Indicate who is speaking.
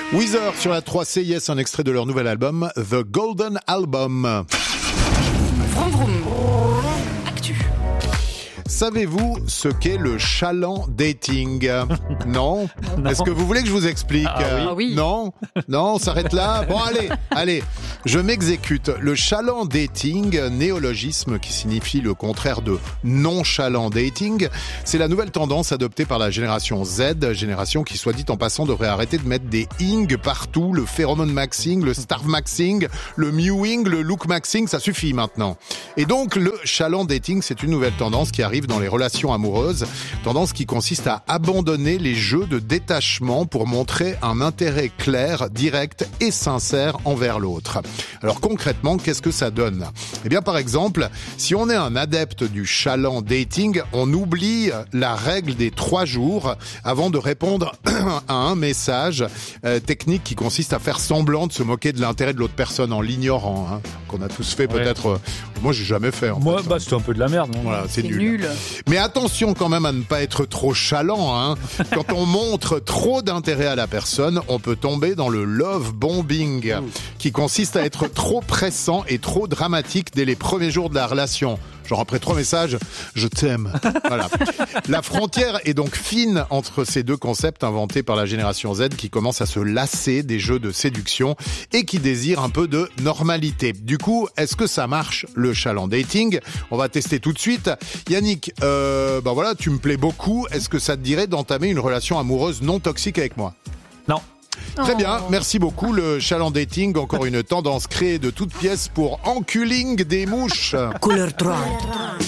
Speaker 1: Weezer sur la 3 CIS, un extrait de leur nouvel album, The Golden Album.
Speaker 2: Vroom vroom. Actu.
Speaker 1: Savez-vous ce qu'est le chaland dating? Non? Est-ce que vous voulez que je vous explique?
Speaker 2: Oui.
Speaker 1: Non? Non, on s'arrête là? Bon, allez, je m'exécute. Le chaland dating, néologisme qui signifie le contraire de nonchalant dating, c'est la nouvelle tendance adoptée par la génération Z, génération qui, soit dit en passant, devrait arrêter de mettre des ing partout, le pheromone maxing, le starve maxing, le mewing, le look maxing, ça suffit maintenant. Et donc, le chaland dating, c'est une nouvelle tendance qui arrive dans les relations amoureuses, tendance qui consiste à abandonner les jeux de détachement pour montrer un intérêt clair, direct et sincère envers l'autre. Alors concrètement, qu'est-ce que ça donne? Eh bien par exemple, si on est un adepte du chaland dating, on oublie la règle des 3 jours avant de répondre à un message technique qui consiste à faire semblant de se moquer de l'intérêt de l'autre personne en l'ignorant, hein, qu'on a tous fait peut-être. Moi j'ai jamais fait.
Speaker 3: Moi, c'était un peu de la merde. Non,
Speaker 1: voilà, c'est nul. Mais attention quand même à ne pas être trop chalant, hein. Quand on montre trop d'intérêt à la personne, on peut tomber dans le love bombing, qui consiste à être trop pressant et trop dramatique dès les premiers jours de la relation. Genre après 3 messages, je t'aime. Voilà. La frontière est donc fine entre ces deux concepts inventés par la génération Z qui commence à se lasser des jeux de séduction et qui désire un peu de normalité. Du coup, est-ce que ça marche le chaland dating? On va tester tout de suite. Yannick, voilà, tu me plais beaucoup. Est-ce que ça te dirait d'entamer une relation amoureuse non toxique avec moi?
Speaker 3: Non.
Speaker 1: Très bien, merci beaucoup. Le chaland dating, encore une tendance créée de toutes pièces pour enculing des mouches.
Speaker 4: Couleur 3.